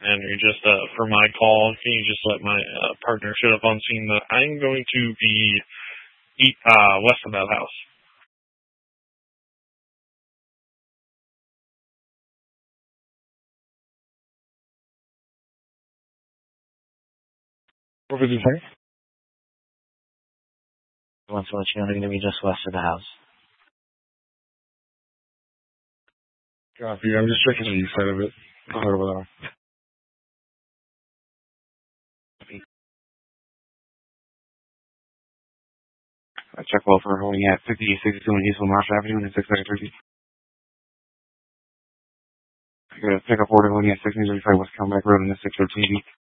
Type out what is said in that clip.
And you just, for my call, can you just let my partner shut up on scene that I'm going to be west of that house? What did you say? I want to let you know they're going to be just west of the house. Copy. I'm just checking the east side of it. Go ahead over there. Check well for holding at 5862 on East Marsh Avenue and 693. I got a pickup order holding at 1635 West Calmac Road and the 613.